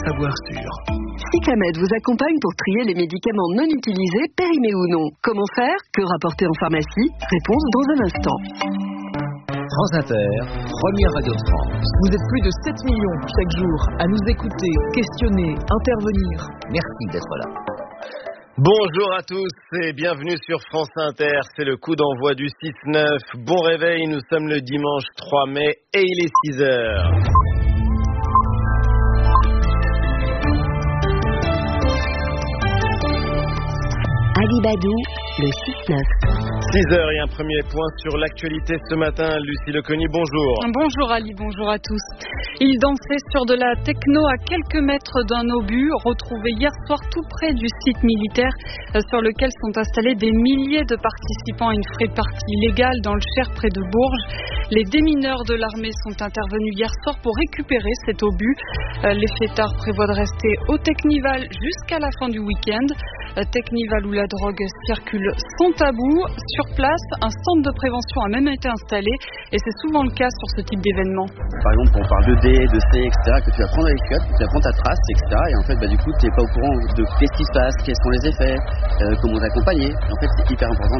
savoir sûr. Cyclamed vous accompagne pour trier les médicaments non utilisés, périmés ou non. Comment faire? Que rapporter en pharmacie? Réponse dans un instant. France Inter, première radio de France. Vous êtes plus de 7 millions chaque jour à nous écouter, questionner, intervenir. Merci d'être là. Bonjour à tous et bienvenue sur France Inter, c'est le coup d'envoi du 6-9. Bon réveil, nous sommes le dimanche 3 mai et il est 6h. Ali Badou, le 6-9. 6h et un premier point sur l'actualité ce matin. Lucie Leconi, bonjour. Bonjour Ali, bonjour à tous. Il dansait sur de la techno à quelques mètres d'un obus, retrouvé hier soir tout près du site militaire sur lequel sont installés des milliers de participants à une free party illégale dans le Cher près de Bourges. Les démineurs de l'armée sont intervenus hier soir pour récupérer cet obus. Les fêtards prévoient de rester au Technival jusqu'à la fin du week-end. Technival où la drogue circule sont tabous. Sur place, un centre de prévention a même été installé et c'est souvent le cas sur ce type d'événement. Par exemple, quand on parle de D, de C, etc., que tu vas prendre avec cut, tu vas prendre ta trace, etc. Et en fait, du coup, tu n'es pas au courant de qu'est-ce qui se passe, quels sont les effets, comment t'accompagner. En fait, c'est hyper important.